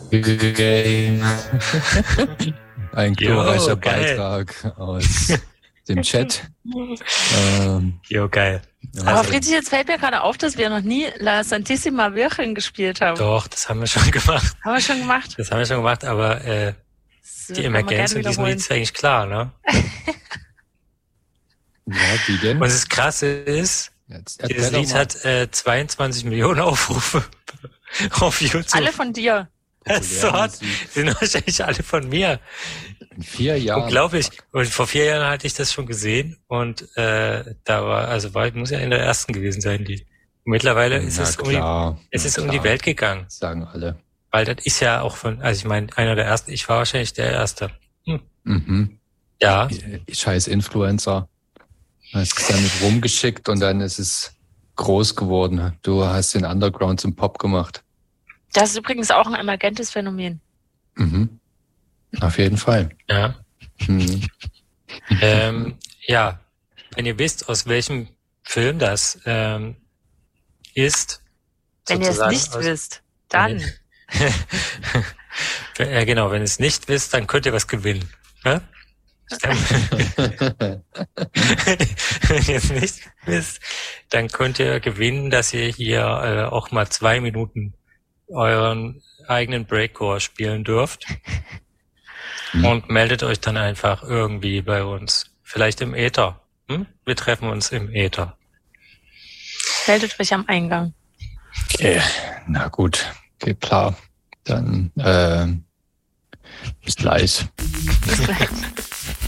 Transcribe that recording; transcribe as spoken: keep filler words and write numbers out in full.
Game. Ein glorreicher jo, Beitrag aus dem Chat. ähm, jo, geil. Also, aber Friedrich, jetzt fällt mir gerade auf, dass wir noch nie La Santissima Virgen gespielt haben. Doch, das haben wir schon gemacht. Haben wir schon gemacht? Das haben wir schon gemacht, aber äh, so, die Emergenz in diesem Lied ist eigentlich klar, ne? Ja, wie denn? Und das Krasse ist, jetzt, dieses Lied hat äh, zweiundzwanzig Millionen Aufrufe auf YouTube. Alle von dir. So hat, sind wahrscheinlich alle von mir. In vier Jahren. Unglaublich. Und vor vier Jahren hatte ich das schon gesehen und äh, da war, also war, muss ja in der ersten gewesen sein, die. Und mittlerweile ist es, klar, um, die, es ist klar. um die Welt gegangen. Das sagen alle. Weil das ist ja auch von, also ich meine, einer der ersten, ich war wahrscheinlich der Erste. Hm. Mhm. Ja. Scheiß Influencer. Hast es damit rumgeschickt und dann ist es groß geworden. Du hast den Underground zum Pop gemacht. Das ist übrigens auch ein emergentes Phänomen. Mhm. Auf jeden Fall. Ja. Mhm. ähm, ja, wenn ihr wisst, aus welchem Film das ähm, ist. Wenn ihr es nicht aus, wisst, dann. Ja, genau, wenn ihr es nicht wisst, dann könnt ihr was gewinnen. Ja? Wenn ihr es nicht wisst, dann könnt ihr gewinnen, dass ihr hier äh, auch mal zwei Minuten euren eigenen Breakcore spielen dürft. Mhm. Und meldet euch dann einfach irgendwie bei uns. Vielleicht im Äther. Hm? Wir treffen uns im Äther. Meldet euch am Eingang. Okay, na gut. Okay, klar. Dann äh, bis gleich. Bis gleich.